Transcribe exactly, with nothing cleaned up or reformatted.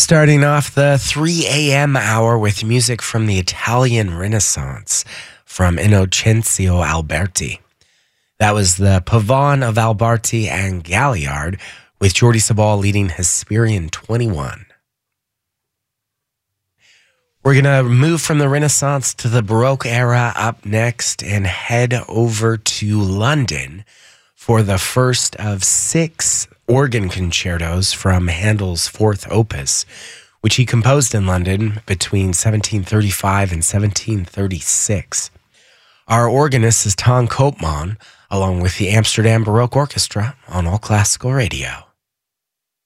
Starting off the three a.m. hour with music from the Italian Renaissance from Innocenzio Alberti. That was the Pavane of Alberti and Galliard, with Jordi Sabal leading Hesperian twenty-one. We're going to move from the Renaissance to the Baroque era up next and head over to London for the first of six organ concertos from Handel's fourth opus, which he composed in London between seventeen thirty-five and seventeen thirty-six. Our organist is Ton Koopman, along with the Amsterdam Baroque Orchestra on All Classical Radio.